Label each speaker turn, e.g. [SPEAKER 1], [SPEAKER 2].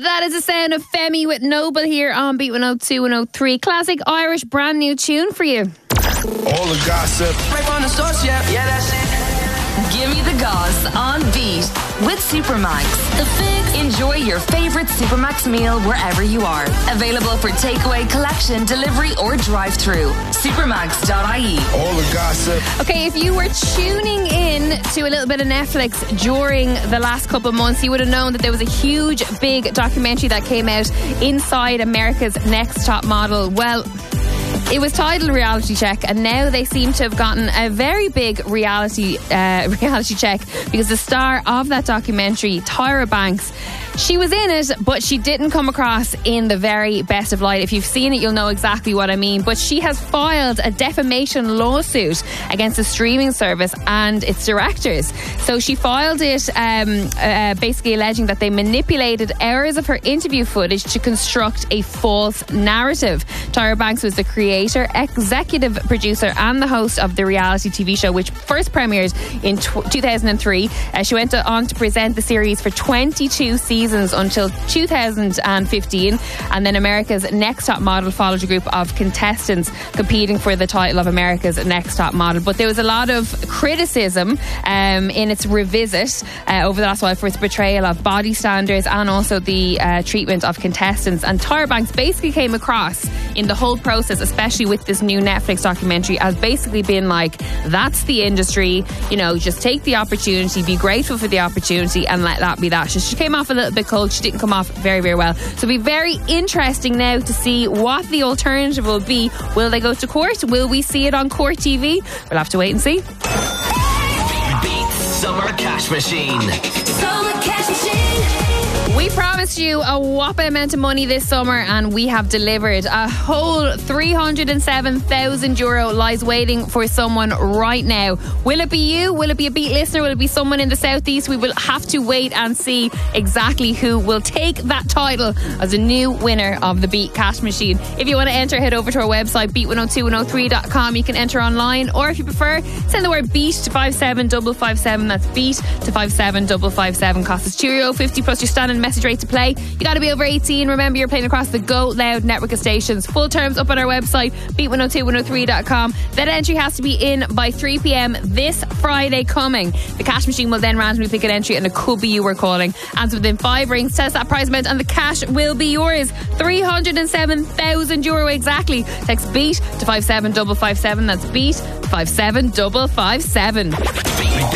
[SPEAKER 1] That is the sound of Femi with Noble here on Beat 102 103. Classic Irish brand new tune for you.
[SPEAKER 2] All the gossip.
[SPEAKER 3] Right from the source, yeah, that's it.
[SPEAKER 4] Give me the goss on Beat with Supermax. The Fix. Enjoy your favorite Supermax meal wherever you are. Available for takeaway, collection, delivery, or drive-through. Supermax.ie.
[SPEAKER 2] All the gossip.
[SPEAKER 1] Okay, if you were tuning in to a little bit of Netflix during the last couple of months, you would have known that there was a huge, big documentary that came out inside America's Next Top Model. Well, it was titled Reality Check, and now they seem to have gotten a very big reality check, because the star of that documentary, Tyra Banks, she was in it, but she didn't come across in the very best of light. If you've seen it, you'll know exactly what I mean. But she has filed a defamation lawsuit against the streaming service and its directors. So she filed it basically alleging that they manipulated hours of her interview footage to construct a false narrative. Tyra Banks was the creator, executive producer and the host of the reality TV show, which first premiered in 2003. She went on to present the series for 22 seasons until 2015, and then America's Next Top Model followed a group of contestants competing for the title of America's Next Top Model. But there was a lot of criticism in its revisit over the last while for its portrayal of body standards and also the treatment of contestants. And Tyra Banks basically came across in the whole process, especially with this new Netflix documentary, as basically being like, that's the industry, you know, just take the opportunity, be grateful for the opportunity, and let that be that. She came off a little bit cold. She didn't come off very, very well. So it'll be very interesting now to see what the alternative will be. Will they go to court? Will we see it on Court TV? We'll have to wait and see.
[SPEAKER 3] Beat Summer Cash Machine.
[SPEAKER 4] Summer Cash Machine.
[SPEAKER 1] We promised you a whopping amount of money this summer, and we have delivered. A whole €307,000 lies waiting for someone right now. Will it be you? Will it be a Beat listener? Will it be someone in the southeast? We will have to wait and see exactly who will take that title as a new winner of the Beat Cash Machine. If you want to enter, head over to our website, beat102103.com. You can enter online, or if you prefer, send the word BEAT to 57557. That's BEAT to 57557. Cost is €2.50 plus your standing message rate to play. You got to be over 18. Remember, you're playing across the Go Loud network of stations. Full terms up on our website, beat102103.com. That entry has to be in by 3 p.m. this Friday coming. The cash machine will then randomly pick an entry, and it could be you we're calling. Answer within 5 rings, tell us that prize amount, and the cash will be yours. €307,000 exactly. Text BEAT to 57557. That's BEAT 57557.